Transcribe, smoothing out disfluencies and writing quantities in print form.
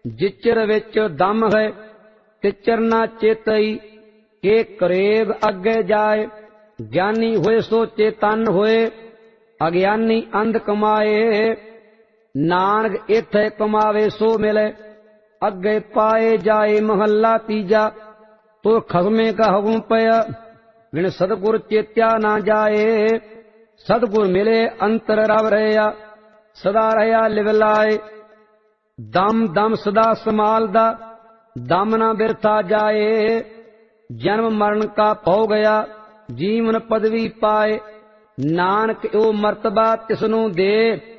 जिचर विच दम है तिचर ना चेतई, के करेब अगे जाए। ज्ञानी होए सो चेतन होए, अज्ञानी अंध कमाए। नानक इथे कमावे सो मिले, अगे पाए जाए। महला तीजा। तो खसमे का हुकुम पया, बिन सतगुर चेत्या ना जाए। सतगुर मिले अंतर रव रहया, सदा रहया लिवलाए। दम दम सदा संभालदा, दम ना बिरथा जाए। जन्म मरण का पौ गया, जीवन पदवी पाए। नानक ओ मर्तबा तिसनों दे,